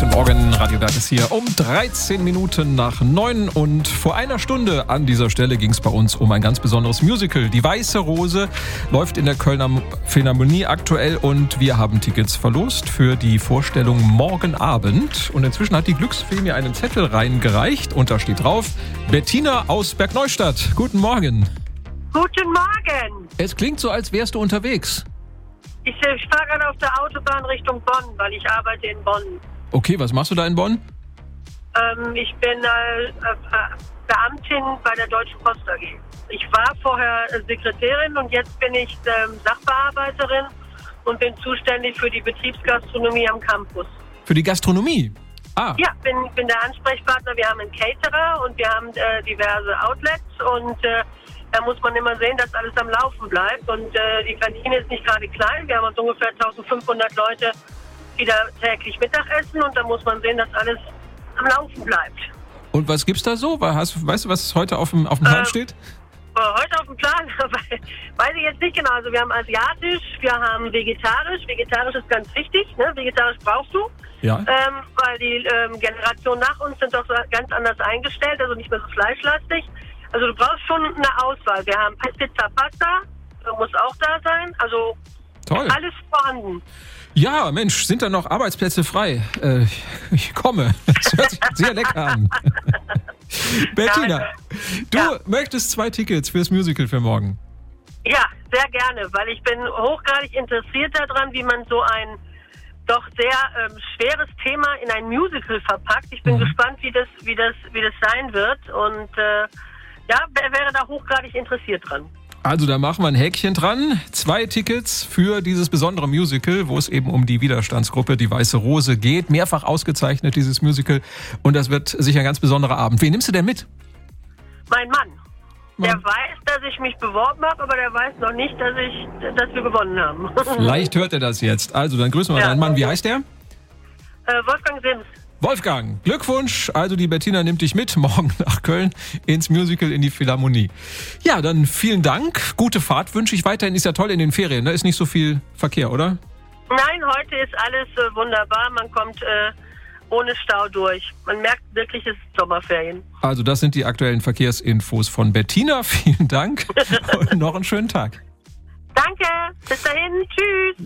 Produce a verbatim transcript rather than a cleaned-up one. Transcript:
Guten Morgen, Radio Berg ist hier um dreizehn Minuten nach neun und vor einer Stunde an dieser Stelle ging es bei uns um ein ganz besonderes Musical. Die Weiße Rose läuft in der Kölner Philharmonie aktuell und wir haben Tickets verlost für die Vorstellung morgen Abend. Und inzwischen hat die Glücksfee mir einen Zettel reingereicht und da steht drauf: Bettina aus Bergneustadt. Guten Morgen. Guten Morgen. Es klingt so, als wärst du unterwegs. Ich äh, fahre gerade auf der Autobahn Richtung Bonn, weil ich arbeite in Bonn. Okay, was machst du da in Bonn? Ähm, ich bin äh, äh, Beamtin bei der Deutschen Post A G. Ich war vorher äh, Sekretärin und jetzt bin ich ähm, Sachbearbeiterin und bin zuständig für die Betriebsgastronomie am Campus. Für die Gastronomie? Ah. Ja, bin, bin der Ansprechpartner. Wir haben einen Caterer und wir haben äh, diverse Outlets und äh, da muss man immer sehen, dass alles am Laufen bleibt. Und äh, die Kantine ist nicht gerade klein. Wir haben uns ungefähr eintausendfünfhundert Leute, die da täglich Mittag essen. Und da muss man sehen, dass alles am Laufen bleibt. Und was gibt's da so? Hast, weißt du, was heute auf dem, auf dem Plan äh, steht? Äh, heute auf dem Plan, weiß ich jetzt nicht genau. Also wir haben asiatisch, wir haben vegetarisch. Vegetarisch ist ganz wichtig, ne? Vegetarisch brauchst du. Ja. Ähm, weil die ähm, Generationen nach uns sind doch so ganz anders eingestellt, also nicht mehr so fleischlastig. Also du brauchst schon eine Auswahl. Wir haben Pizza Pasta, muss auch da sein. Also toll. Alles vorhanden. Ja, Mensch, sind da noch Arbeitsplätze frei? Äh, ich komme. Das hört sich sehr lecker an. Bettina, ja, du ja. möchtest zwei Tickets fürs Musical für morgen. Ja, sehr gerne, weil ich bin hochgradig interessiert daran, wie man so ein doch sehr ähm, schweres Thema in ein Musical verpackt. Ich bin mhm. gespannt, wie das, wie das, wie das sein wird und äh, ja, wer wäre da hochgradig interessiert dran. Also da machen wir ein Häkchen dran. Zwei Tickets für dieses besondere Musical, wo es eben um die Widerstandsgruppe Die Weiße Rose geht. Mehrfach ausgezeichnet, dieses Musical. Und das wird sicher ein ganz besonderer Abend. Wen nimmst du denn mit? Mein Mann. Mann. Der weiß, dass ich mich beworben habe, aber der weiß noch nicht, dass ich, dass wir gewonnen haben. Vielleicht hört er das jetzt. Also dann grüßen wir ja. deinen Mann. Wie heißt der? Äh, Wolfgang Sims. Wolfgang, Glückwunsch. Also die Bettina nimmt dich mit morgen nach Köln ins Musical in die Philharmonie. Ja, dann vielen Dank. Gute Fahrt wünsche ich weiterhin. Ist ja toll in den Ferien, ne? Ist nicht so viel Verkehr, oder? Nein, heute ist alles äh, wunderbar. Man kommt äh, ohne Stau durch. Man merkt wirklich, es ist Sommerferien. Also das sind die aktuellen Verkehrsinfos von Bettina. Vielen Dank und noch einen schönen Tag. Danke. Bis dahin. Tschüss.